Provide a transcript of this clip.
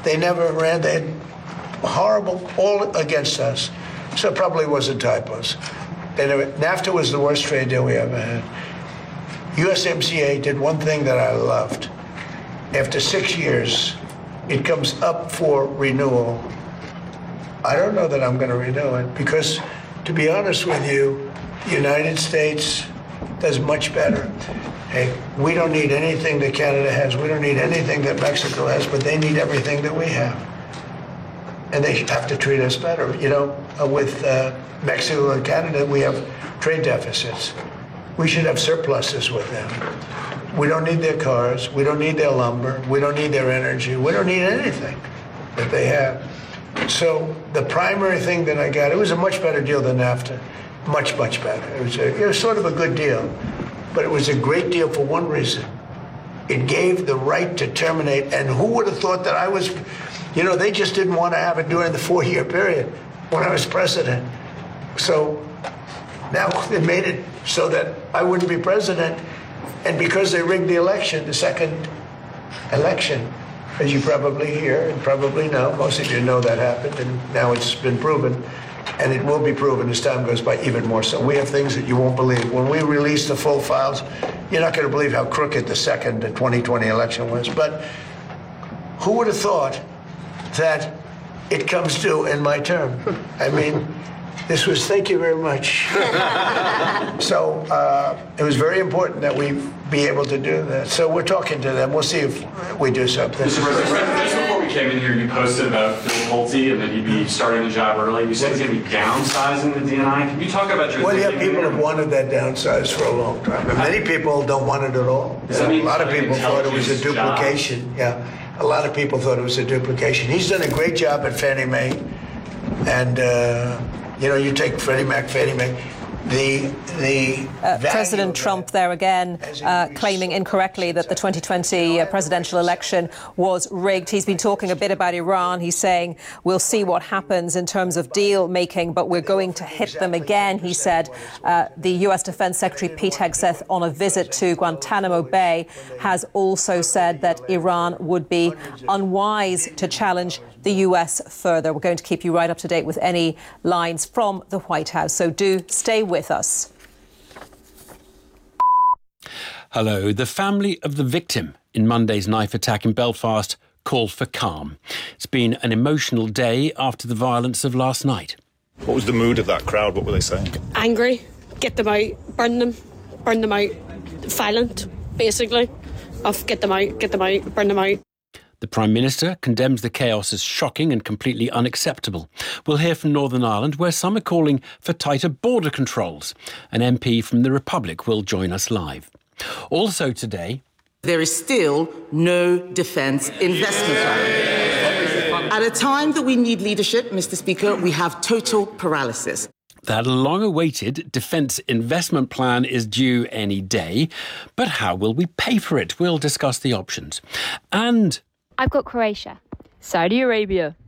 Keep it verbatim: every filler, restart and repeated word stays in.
They never ran. They had horrible, all against us. So it probably wasn't typos. They never, NAFTA was the worst trade deal we ever had. U S M C A did one thing that I loved. After six years, it comes up for renewal. I don't know that I'm going to renew it because, to be honest with you, the United States does much better. Hey, we don't need anything that Canada has. We don't need anything that Mexico has, but they need everything that we have. And they have to treat us better. You know, uh, with uh, Mexico and Canada, we have trade deficits. We should have surpluses with them. We don't need their cars. We don't need their lumber. We don't need their energy. We don't need anything that they have. So the primary thing that I got, it was a much better deal than NAFTA. Much, much better. It was, a, it was sort of a good deal. But it was a great deal for one reason. It gave the right to terminate. And who would have thought that I was, you know, they just didn't want to have it during the four-year period when I was president. So now they made it so that I wouldn't be president. And because they rigged the election, the second election, as you probably hear and probably know, most of you know that happened, and now it's been proven. And it will be proven as time goes by even more so. We have things that you won't believe. When we release the full files, you're not going to believe how crooked the second twenty twenty election was. But who would have thought that it comes due in my term? I mean, this was, thank you very much. So uh, it was very important that we be able to do that. So we're talking to them. We'll see if we do something. Mister President, just before we came in here, you posted about Bill Pulte and that he'd be starting the job early. You said he's going to be downsizing the D N I. Can you talk about your Well, yeah, thinking people there? have wanted that downsized for a long time. And many people don't want it at all. Does that mean A lot of cutting people thought it was a intelligence jobs? duplication. Yeah, a lot of people thought it was a duplication. He's done a great job at Fannie Mae. And, uh, you know, you take Freddie Mac, Fannie Mae. The, the uh, President Trump there again uh, claiming incorrectly that the twenty twenty uh, presidential election was rigged. He's been talking a bit about Iran. He's saying we'll see what happens in terms of deal making, but we're going to hit them again, he said. Uh, the U S Defense Secretary Pete Hegseth, on a visit to Guantanamo Bay, has also said that Iran would be unwise to challenge the U S further. We're going to keep you right up to date with any lines from the White House, so do stay with us. Hello. The family of the victim in Monday's knife attack in Belfast called for calm. It's been an emotional day after the violence of last night. What was the mood of that crowd? What were they saying? Angry, get them out, burn them, burn them out, violent, basically, of get them out, get them out, burn them out. The Prime Minister condemns the chaos as shocking and completely unacceptable. We'll hear from Northern Ireland, where some are calling for tighter border controls. An M P from the Republic will join us live. Also today, there is still no defence investment plan. At a time that we need leadership, Mister Speaker, we have total paralysis. that long-awaited defence investment plan is due any day. But how will we pay for it? We'll discuss the options. And I've got Croatia, Saudi Arabia,